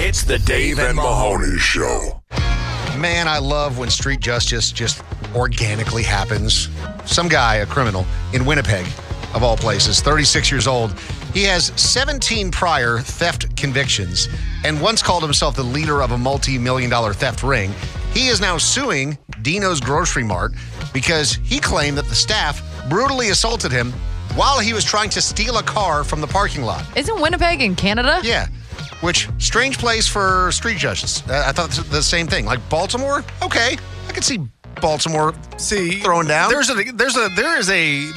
It's the Dave and Mahoney Show. Man, I love when street justice just organically happens. Some guy, a criminal, in Winnipeg, of all places, 36 years old. He has 17 prior theft convictions and once called himself the leader of a multi-million-dollar theft ring. He is now suing Dino's Grocery Mart because he claimed that the staff brutally assaulted him while he was trying to steal a car from the parking lot. Isn't Winnipeg in Canada? Yeah. Which, strange place for street justice. I thought the same thing. Like Baltimore? Okay. I could see Baltimore throwing down. There is a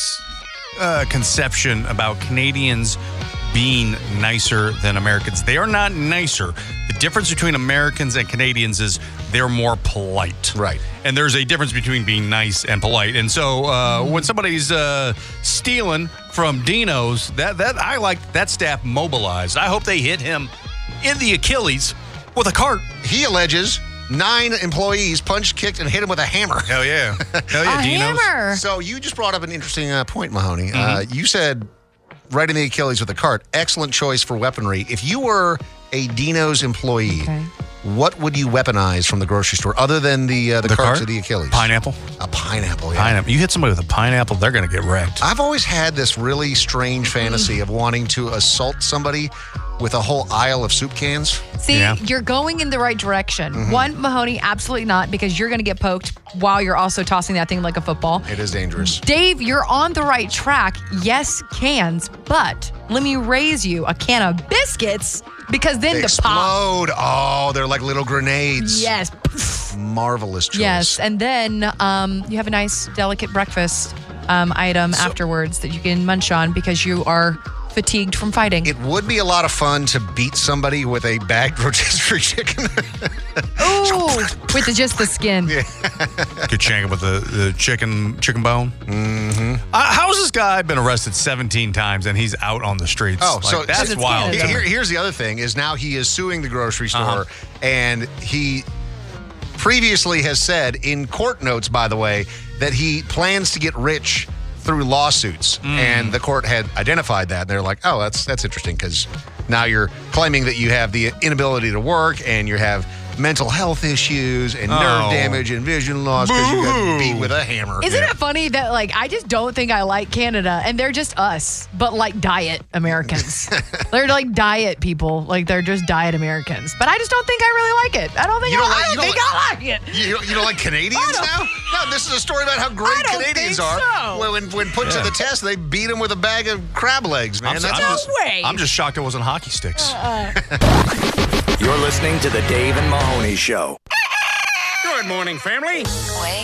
misconception about Canadians being nicer than Americans. They are not nicer. The difference between Americans and Canadians is they're more polite. Right. And there's a difference between being nice and polite. And so when somebody's stealing from Dino's, that I like that staff mobilized. I hope they hit him in the Achilles with a cart. He alleges 9 employees punched, kicked, and hit him with a hammer. Hell yeah. Hell yeah, A Dino's. hammer. So you just brought up an interesting point, Mahoney. You said right in the Achilles with a cart. Excellent choice for weaponry. If you were a Dino's employee, what would you weaponize from the grocery store other than the cart to the Achilles? Pineapple. A pineapple, yeah. Pineapple. You hit somebody with a pineapple, they're going to get wrecked. I've always had this really strange fantasy of wanting to assault somebody with a whole aisle of soup cans. See, Yeah. you're going in the right direction. One, Mahoney, absolutely not, because you're going to get poked while you're also tossing that thing like a football. It is dangerous. Dave, you're on the right track. Yes, cans, but let me raise you a can of biscuits because then They the pop. explode. Oh, they're like little grenades. Yes. Marvelous choice. Yes. And then you have a nice, delicate breakfast item afterwards that you can munch on because you are fatigued from fighting. It would be a lot of fun to beat somebody with a bagged rotisserie chicken. Ooh, with just the skin. Could shank him with the chicken bone. Mm-hmm. How's this guy been arrested 17 times and he's out on the streets? Oh, so that's it's wild. Canada. Here's the other thing is now he is suing the grocery store, and he previously has said in court notes, by the way, that he plans to get rich through lawsuits, and the court had identified that. They're like, oh, that's interesting because now you're claiming that you have the inability to work and you have mental health issues and nerve damage and vision loss because you got beat with a hammer. Isn't it funny that, like, I just don't think I like Canada, and they're just us, but like diet Americans. They're like diet people. Like, they're just diet Americans. But I just don't think I really like it. I don't think I like it. You don't like Canadians now? No, this is a story about how great I don't Canadians think are. so. When put to the test, they beat them with a bag of crab legs, man. I'm just shocked it wasn't hockey sticks. You're listening to the Dave and Mahoney Show. Good morning, family. Wake